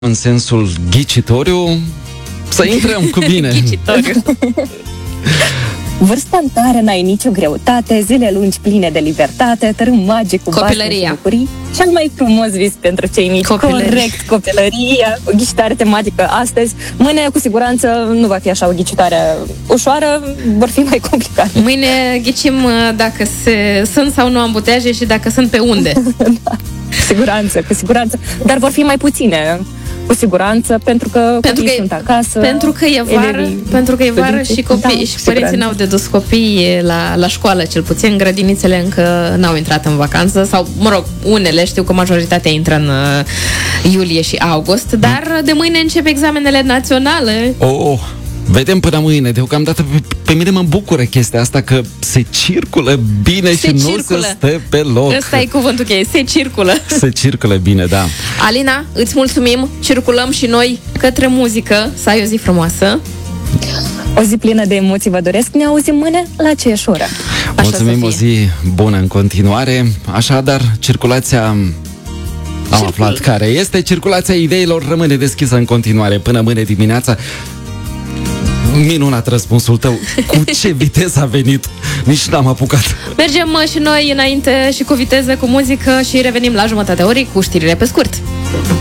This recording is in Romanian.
în sensul ghicitoriu, să intrăm cu bine. Ghicitoriu. Vârsta în care n-ai nicio greutate, zile lungi pline de libertate, tărâm magic cu basme și bucurii. Cel mai frumos vis pentru cei mici. Copilărie. Corect, copilăria, o ghicitare tematică astăzi. Mâine, cu siguranță, nu va fi așa o ghicitare ușoară, vor fi mai complicate. Mâine ghicim dacă sunt sau nu ambuteaje și dacă sunt pe unde. Da, cu siguranță. Dar vor fi mai puține, cu siguranță, pentru că copiii sunt acasă. Pentru că e vară, și copii și părinții n-au de dus copiii la școală, cel puțin. Grădinițele încă n-au intrat în vacanță sau, mă rog, unele, știu că majoritatea intră în iulie și august, dar de mâine încep examenele naționale. Vedem până mâine. Deocamdată pe mine mă bucură chestia asta, că se circulă bine nu se stă pe loc. Ăsta e cuvântul cheie, se circulă. Se circulă bine, da. Alina, îți mulțumim, circulăm și noi către muzică. Să ai o zi frumoasă. O zi plină de emoții vă doresc. Ne auzim mâine la aceeași oră. Mulțumim, o zi bună în continuare. Așadar, circulația... Am aflat care este. Circulația ideilor rămâne deschisă în continuare până mâine dimineața. Minunat răspunsul tău. Cu ce viteză a venit? Nici n-am apucat. Mergem și noi înainte și cu viteză, cu muzică, și revenim la jumătatea orei cu știrile pe scurt.